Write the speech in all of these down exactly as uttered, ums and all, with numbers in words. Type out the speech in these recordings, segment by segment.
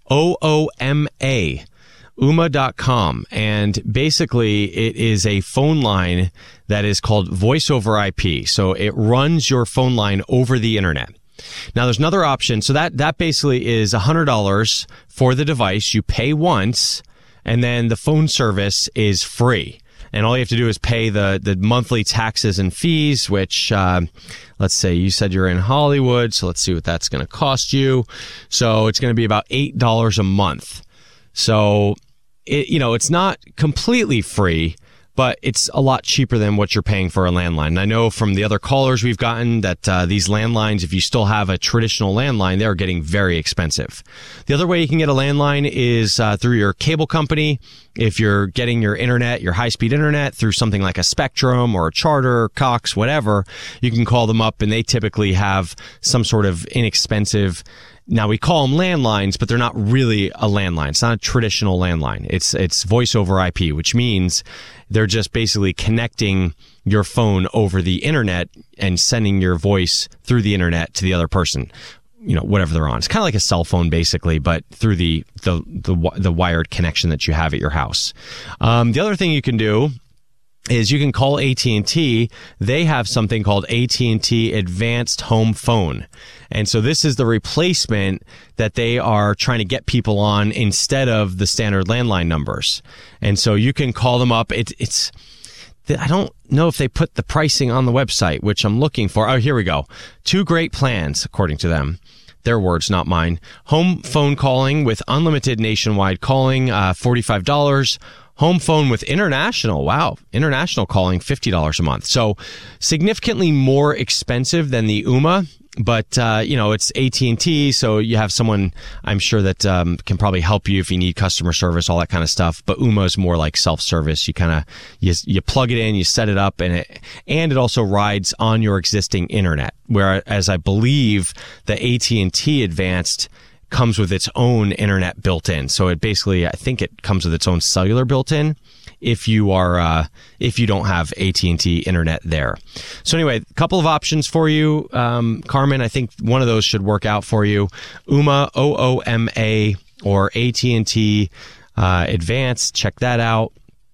O O M A. Ooma dot com, and basically it is a phone line that is called Voice over I P. So it runs your phone line over the internet. Now there's another option. So that, that basically is one hundred dollars for the device. You pay once, and then the phone service is free. And all you have to do is pay the, the monthly taxes and fees, which, uh, let's say you said you're in Hollywood. So let's see what that's going to cost you. So it's going to be about eight dollars a month. So It, you know, it's not completely free, but it's a lot cheaper than what you're paying for a landline. And I know from the other callers we've gotten that uh, these landlines, if you still have a traditional landline, they're getting very expensive. The other way you can get a landline is uh, through your cable company. If you're getting your internet, your high-speed internet through something like a Spectrum or a Charter, Cox, whatever, you can call them up, and they typically have some sort of inexpensive. Now, we call them landlines, but they're not really a landline. It's not a traditional landline. It's it's voice over I P, which means they're just basically connecting your phone over the internet and sending your voice through the internet to the other person, you know, whatever they're on. It's kind of like a cell phone, basically, but through the the the, the wired connection that you have at your house. Um, the other thing you can do is you can call A T and T. They have something called A T and T Advanced Home Phone. And so this is the replacement that they are trying to get people on instead of the standard landline numbers. And so you can call them up. It, it's, I don't know if they put the pricing on the website, which I'm looking for. Oh, here we go. Two great plans, according to them. Their words, not mine. Home phone calling with unlimited nationwide calling, uh, forty-five dollars. Home phone with international, wow, international calling, fifty dollars a month. So significantly more expensive than the Ooma, but, uh, you know, it's A T and T, so you have someone, I'm sure, that um, can probably help you if you need customer service, all that kind of stuff. But Ooma is more like self-service. You kind of, you, you plug it in, you set it up, and it, and it also rides on your existing internet. Whereas I believe the A T and T Advanced comes with its own internet built in. So it basically, I think it comes with its own cellular built in if you are, uh, if you don't have A T and T internet there. So anyway, a couple of options for you. Um, Carmen, I think one of those should work out for you. Ooma, O O M A, or A T and T, uh, Advanced. Check that out.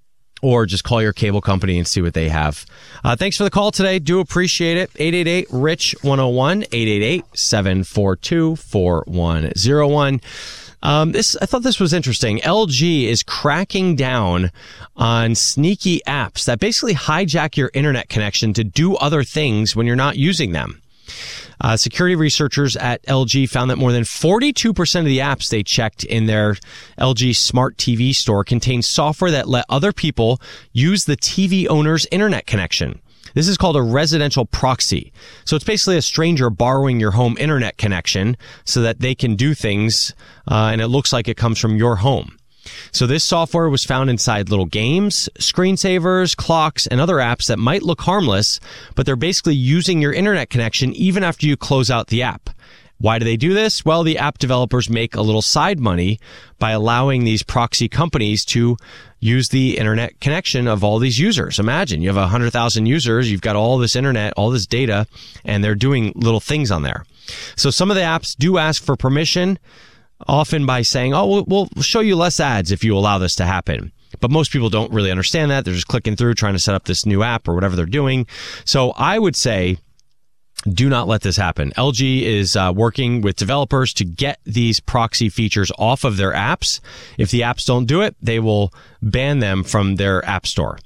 Or just call your cable company and see what they have. Uh, thanks for the call today. Do appreciate it. eight eight eight, R I C H, one oh one, eight eight eight, seven four two, four one oh one. Um, this, I thought this was interesting. L G is cracking down on sneaky apps that basically hijack your internet connection to do other things when you're not using them. Uh, security researchers at L G found that more than forty-two percent of the apps they checked in their L G Smart T V store contain software that let other people use the T V owner's internet connection. This is called a residential proxy. So it's basically a stranger borrowing your home internet connection so that they can do things, uh, and it looks like it comes from your home. So this software was found inside little games, screensavers, clocks, and other apps that might look harmless, but they're basically using your internet connection even after you close out the app. Why do they do this? Well, the app developers make a little side money by allowing these proxy companies to use the internet connection of all these users. Imagine you have one hundred thousand users, you've got all this internet, all this data, and they're doing little things on there. So some of the apps do ask for permission, often by saying, oh, we'll show you less ads if you allow this to happen. But most people don't really understand that. They're just clicking through, trying to set up this new app or whatever they're doing. So I would say, do not let this happen. L G is uh, working with developers to get these proxy features off of their apps. If the apps don't do it, they will ban them from their app store.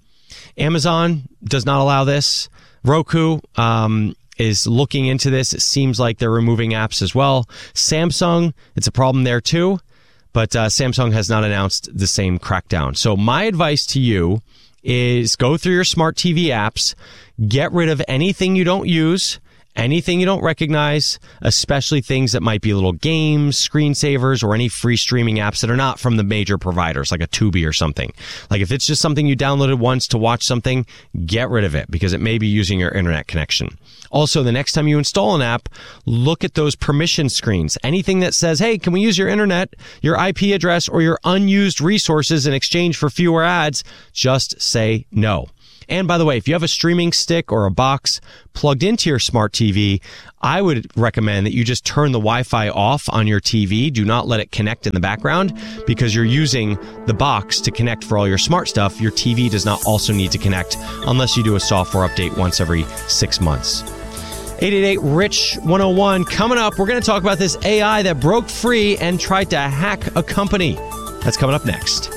Amazon does not allow this. Roku, um, is looking into this. It seems like they're removing apps as well. Samsung, it's a problem there too, but uh, Samsung has not announced the same crackdown. So my advice to you is go through your smart T V apps, get rid of anything you don't use, anything you don't recognize, especially things that might be little games, screensavers, or any free streaming apps that are not from the major providers, like a Tubi or something. Like if it's just something you downloaded once to watch something, get rid of it because it may be using your internet connection. Also, the next time you install an app, look at those permission screens. Anything that says, hey, can we use your internet, your I P address, or your unused resources in exchange for fewer ads? Just say no. And by the way, if you have a streaming stick or a box plugged into your smart T V, I would recommend that you just turn the Wi-Fi off on your T V. Do not let it connect in the background because you're using the box to connect for all your smart stuff. Your T V does not also need to connect unless you do a software update once every six months. eight eight eight, R I C H, one oh one. Coming up, we're going to talk about this A I that broke free and tried to hack a company. That's coming up next.